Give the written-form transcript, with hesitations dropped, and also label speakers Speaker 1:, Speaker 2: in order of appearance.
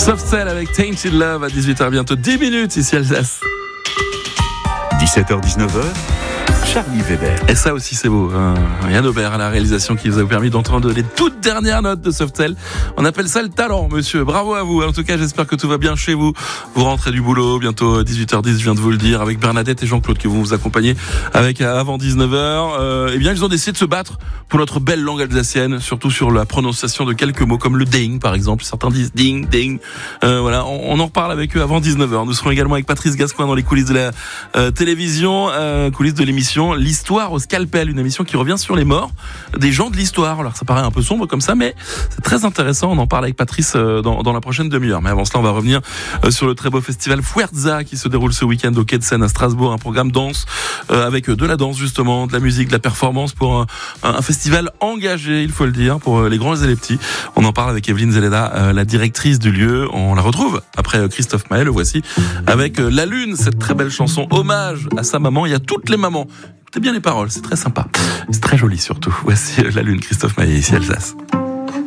Speaker 1: Soft Cell avec Tainted Love à 18h, bientôt 10 minutes ici Alsace.
Speaker 2: 17h-19h, Charlie Weber.
Speaker 1: Et ça aussi c'est beau, Yann Aubert à la réalisation qui vous a permis d'entendre les toutes dernières notes de Soft Cell. On appelle ça le talent, monsieur. Bravo à vous. En tout cas, j'espère que tout va bien chez vous. Vous rentrez du boulot, bientôt 18h10, je viens de vous le dire, avec Bernadette et Jean-Claude qui vont vous accompagner avec avant 19h. Eh bien, ils ont décidé de se battre pour notre belle langue alsacienne, surtout sur la prononciation de quelques mots comme le ding, par exemple. Certains disent ding, ding. Voilà, on en reparle avec eux avant 19h. Nous serons également avec Patrice Gascoin dans les coulisses de la télévision, coulisses de l'émission L'Histoire au scalpel, une émission qui revient sur les morts des gens de l'histoire. Alors ça paraît un peu sombre comme ça, mais c'est très intéressant. On en parle avec Patrice dans la prochaine demi-heure. Mais avant cela, on va revenir sur le très beau festival Fuerza qui se déroule ce week-end au Quai de Seine à Strasbourg. Un programme danse avec de la danse justement, de la musique, de la performance pour un festival engagé, il faut le dire, pour les grands et les petits. On en parle avec Evelyne Zeleda, la directrice du lieu. On la retrouve après Christophe Maé, le voici, avec La Lune, cette très belle chanson hommage à sa maman. Il y a toutes les mamans. Écoutez bien les paroles, c'est très sympa. C'est très joli surtout. Voici La Lune, Christophe Maé, ici Alsace.